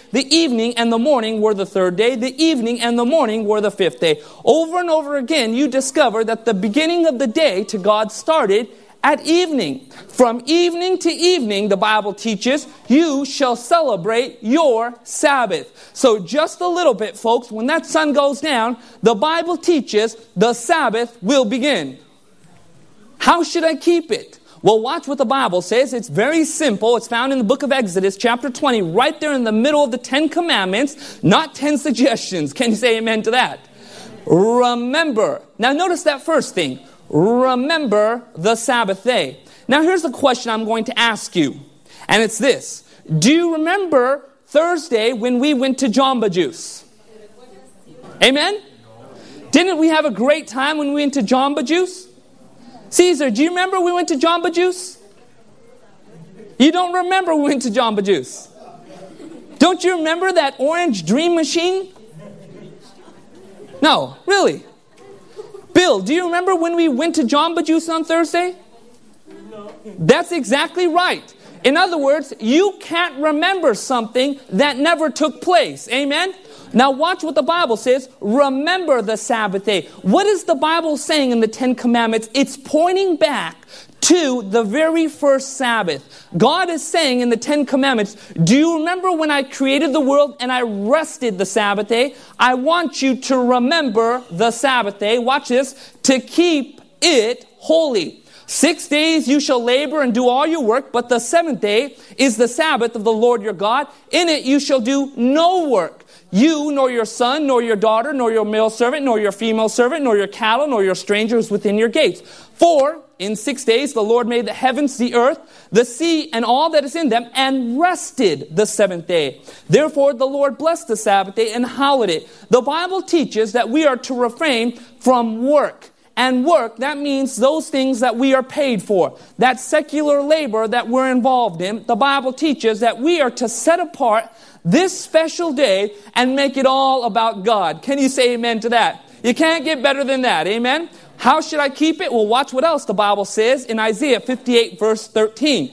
The evening and the morning were the third day. The evening and the morning were the fifth day. Over and over again, you discover that the beginning of the day to God started at evening. From evening to evening, the Bible teaches, you shall celebrate your Sabbath. So just a little bit, folks, when that sun goes down, the Bible teaches the Sabbath will begin. How should I keep it? Well, watch what the Bible says. It's very simple. It's found in the book of Exodus, chapter 20, right there in the middle of the 10 Commandments, not 10 suggestions. Can you say amen to that? Remember. Now notice that first thing. Remember the Sabbath day. Now here's the question I'm going to ask you. And it's this. Do you remember Thursday when we went to Jamba Juice? Amen? Didn't we have a great time when we went to Jamba Juice? Caesar, do you remember we went to Jamba Juice? You don't remember we went to Jamba Juice. Don't you remember that orange dream machine? No, really. Bill, do you remember when we went to Jamba Juice on Thursday? No. That's exactly right. In other words, you can't remember something that never took place. Amen? Now watch what the Bible says. Remember the Sabbath day. What is the Bible saying in the 10 Commandments? It's pointing back to the very first Sabbath. God is saying in the 10 Commandments, do you remember when I created the world and I rested the Sabbath day? I want you to remember the Sabbath day. Watch this. To keep it holy. 6 days you shall labor and do all your work, but the seventh day is the Sabbath of the Lord your God. In it you shall do no work. You, nor your son, nor your daughter, nor your male servant, nor your female servant, nor your cattle, nor your strangers within your gates. For in 6 days the Lord made the heavens, the earth, the sea, and all that is in them, and rested the seventh day. Therefore the Lord blessed the Sabbath day and hallowed it. The Bible teaches that we are to refrain from work. And work, that means those things that we are paid for. That secular labor that we're involved in. The Bible teaches that we are to set apart this special day and make it all about God. Can you say amen to that? You can't get better than that. Amen? How should I keep it? Well, watch what else the Bible says in Isaiah 58 verse 13.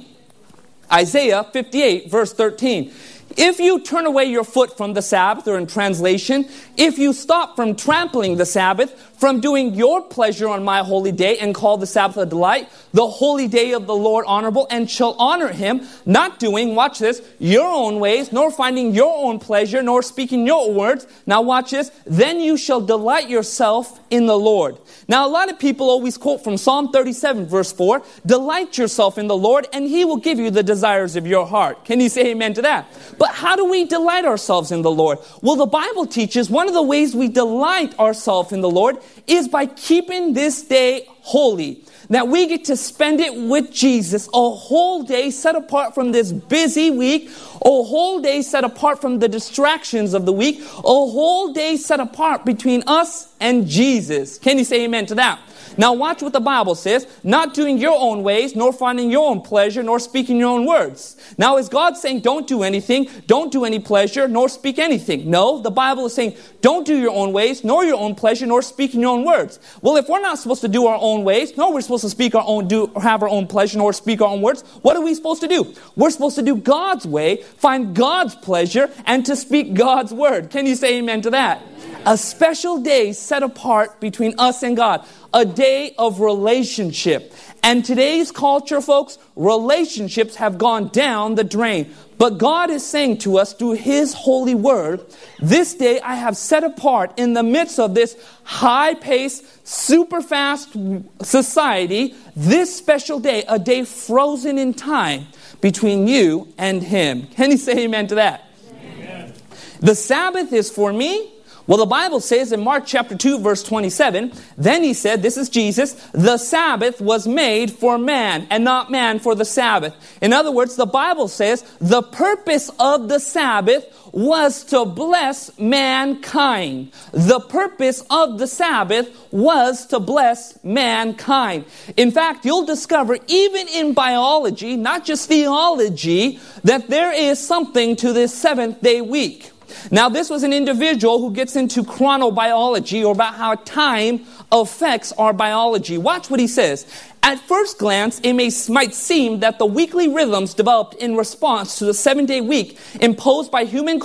Isaiah 58 verse 13. If you turn away your foot from the Sabbath, or in translation, if you stop from trampling the Sabbath, from doing your pleasure on my holy day and call the Sabbath a delight, the holy day of the Lord honorable, and shall honor him, not doing, watch this, your own ways, nor finding your own pleasure, nor speaking your words. Now watch this. Then you shall delight yourself in the Lord. Now a lot of people always quote from Psalm 37 verse 4, delight yourself in the Lord and he will give you the desires of your heart. Can you say amen to that? But how do we delight ourselves in the Lord? Well, the Bible teaches one of the ways we delight ourselves in the Lord is by keeping this day holy. That we get to spend it with Jesus, a whole day set apart from this busy week, a whole day set apart from the distractions of the week, a whole day set apart between us and Jesus. Can you say amen to that? Now watch what the Bible says. Not doing your own ways, nor finding your own pleasure, nor speaking your own words. Now is God saying don't do anything, don't do any pleasure, nor speak anything? No, the Bible is saying don't do your own ways, nor your own pleasure, nor speaking your own words. Well, if we're not supposed to do our own ways, nor we're supposed to speak our own, have our own pleasure, nor speak our own words, what are we supposed to do? We're supposed to do God's way, find God's pleasure, and to speak God's word. Can you say amen to that? A special day set apart between us and God. A day of relationship. And today's culture, folks, relationships have gone down the drain. But God is saying to us through His holy word, this day I have set apart in the midst of this high-paced, super-fast society, this special day, a day frozen in time between you and Him. Can you say amen to that? Amen. The Sabbath is for me. Well, the Bible says in Mark chapter 2, verse 27, then He said, this is Jesus, the Sabbath was made for man and not man for the Sabbath. In other words, the Bible says the purpose of the Sabbath was to bless mankind. The purpose of the Sabbath was to bless mankind. In fact, you'll discover even in biology, not just theology, that there is something to this seventh-day week. Now, this was an individual who gets into chronobiology, or about how time affects our biology. Watch what he says. At first glance, it might seem that the weekly rhythms developed in response to the 7-day week imposed by human